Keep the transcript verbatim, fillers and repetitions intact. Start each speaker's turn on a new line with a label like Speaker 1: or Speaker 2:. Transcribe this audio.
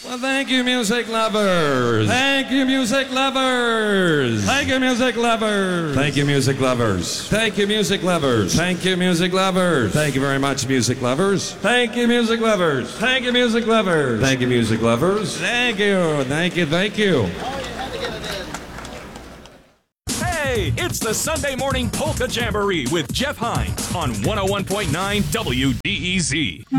Speaker 1: Well, thank you, music lovers. Thank you, music lovers. Thank you, music lovers. Thank you, music lovers. Thank you, music lovers. Thank you, music lovers. Thank you very much, music lovers. Thank you, music lovers. Thank you, music lovers. Thank you, music lovers. Thank you. Thank you. Thank you.
Speaker 2: Hey, it's the Sunday Morning Polka Jamboree with Jeff Hines on one oh one point nine W D E Z.